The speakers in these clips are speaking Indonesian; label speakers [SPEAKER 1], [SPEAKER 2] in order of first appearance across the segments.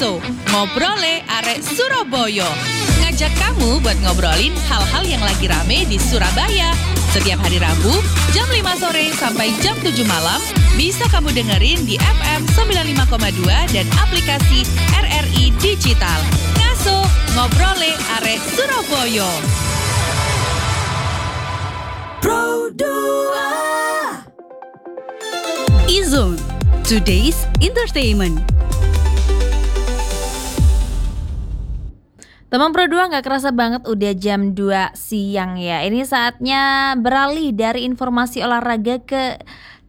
[SPEAKER 1] Ngaso, ngobrole arek Surabaya. Ngajak kamu buat ngobrolin hal-hal yang lagi rame di Surabaya. Setiap hari Rabu, jam 5 sore sampai jam 7 malam, bisa kamu dengerin di FM 95,2 dan aplikasi RRI Digital. Ngaso, ngobrole arek Surabaya.
[SPEAKER 2] Pro 2
[SPEAKER 3] E-Zone, today's entertainment. Teman Pro 2, gak kerasa banget udah jam 2 siang ya. Ini saatnya beralih dari informasi olahraga ke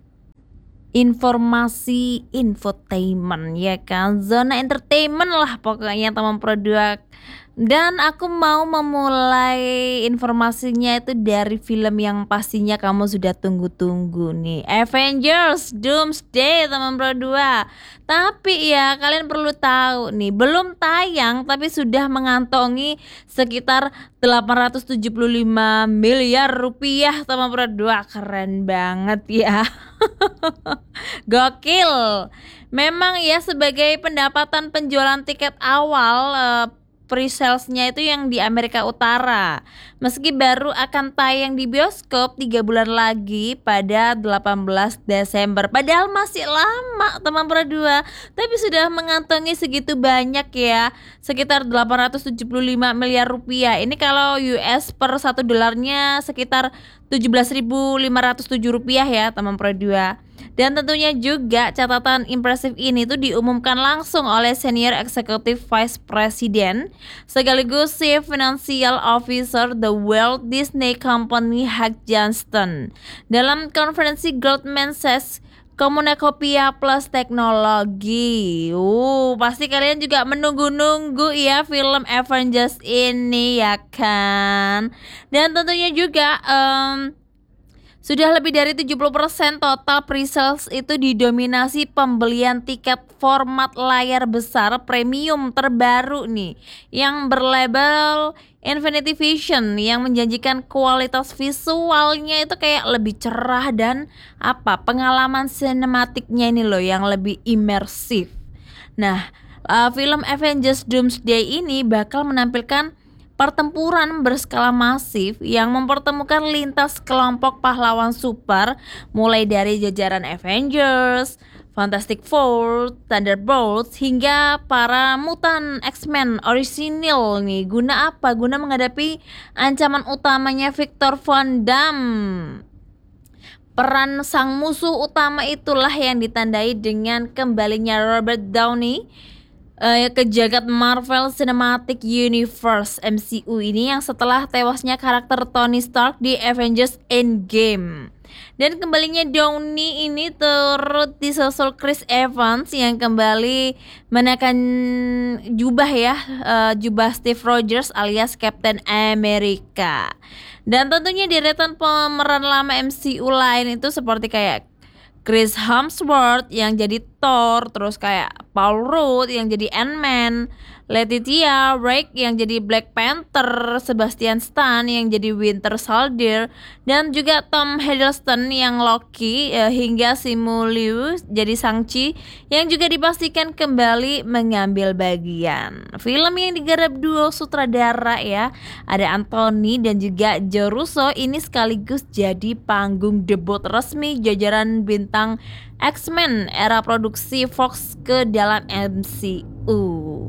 [SPEAKER 3] informasi infotainment ya kan. Zona entertainment lah pokoknya teman Pro 2. Dan aku mau memulai informasinya itu dari film yang pastinya kamu sudah tunggu-tunggu nih, Avengers Doomsday teman Pro 2. Tapi ya kalian perlu tahu nih, belum tayang tapi sudah mengantongi sekitar 875 miliar rupiah teman Pro 2. Keren banget ya. Gokil. Memang ya sebagai pendapatan penjualan tiket awal pre-sales-nya itu yang di Amerika Utara. Meski baru akan tayang di bioskop 3 bulan lagi pada 18 Desember. Padahal masih lama teman Pro 2. Tapi sudah mengantongi segitu banyak ya. Sekitar 875 miliar rupiah. Ini kalau US per 1 dolarnya sekitar 17.507 rupiah ya teman Pro 2. Dan tentunya juga catatan impresif ini tuh diumumkan langsung oleh Senior Executive Vice President sekaligus Chief Financial Officer The Walt Disney Company Hugh Johnston dalam konferensi Goldman Sachs Communacopia Plus Teknologi. Pasti kalian juga menunggu-nunggu ya film Avengers ini ya kan. Dan tentunya juga sudah lebih dari 70% total pre-sales itu didominasi pembelian tiket format layar besar premium terbaru nih yang berlabel Infinity Vision yang menjanjikan kualitas visualnya itu kayak lebih cerah dan pengalaman sinematiknya ini loh yang lebih imersif. Nah, film Avengers Doomsday ini bakal menampilkan pertempuran berskala masif yang mempertemukan lintas kelompok pahlawan super mulai dari jajaran Avengers, Fantastic Four, Thunderbolts hingga para mutan X-Men orisinil nih. Guna apa? Guna menghadapi ancaman utamanya Victor Von Doom. Peran sang musuh utama itulah yang ditandai dengan kembalinya Robert Downey ke jagat Marvel Cinematic Universe MCU ini yang setelah tewasnya karakter Tony Stark di Avengers Endgame. Dan kembalinya Downey ini turut disusul Chris Evans yang kembali menekan jubah jubah Steve Rogers alias Captain America. Dan tentunya deretan pemeran lama MCU lain itu seperti kayak Chris Hemsworth yang jadi Thor, terus kayak Paul Rudd yang jadi Ant-Man, Letitia Wright yang jadi Black Panther, Sebastian Stan yang jadi Winter Soldier, dan juga Tom Hiddleston yang Loki, hingga Simu Liu jadi Shang-Chi yang juga dipastikan kembali mengambil bagian. Film yang digarap duo sutradara ya, ada Anthony dan juga Joe Russo, ini sekaligus jadi panggung debut resmi jajaran bintang X-Men era produksi Fox ke dalam MCU.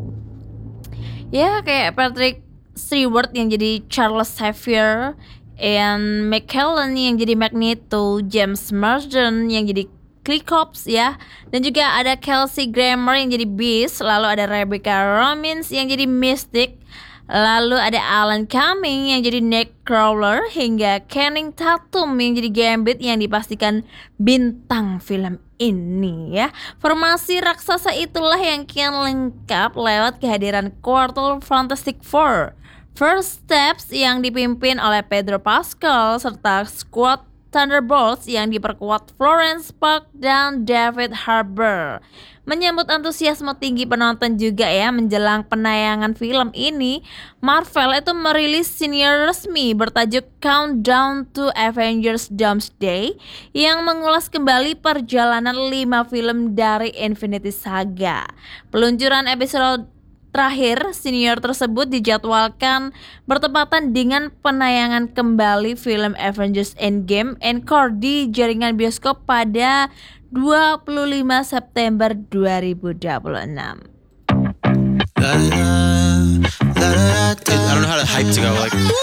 [SPEAKER 3] Ya kayak Patrick Stewart yang jadi Charles Xavier, Ian McKellen yang jadi Magneto, James Marsden yang jadi Cyclops ya, dan juga ada Kelsey Grammer yang jadi Beast, lalu ada Rebecca Romijn yang jadi Mystic, lalu ada Alan Cumming yang jadi Nightcrawler, hingga Channing Tatum yang jadi Gambit yang dipastikan bintang film ini ya. Formasi raksasa itulah yang kian lengkap lewat kehadiran Quartal Fantastic Four, First Steps yang dipimpin oleh Pedro Pascal serta Squad Thunderbolts yang diperkuat Florence Pugh dan David Harbour. Menyambut antusiasme tinggi penonton juga ya menjelang penayangan film ini, Marvel itu merilis senior resmi bertajuk Countdown to Avengers Doomsday yang mengulas kembali perjalanan 5 film dari Infinity Saga. Peluncuran episode terakhir senior tersebut dijadwalkan bertepatan dengan penayangan kembali film Avengers Endgame Encore di jaringan bioskop pada 25 September 2026.
[SPEAKER 4] I don't know how to hype to go like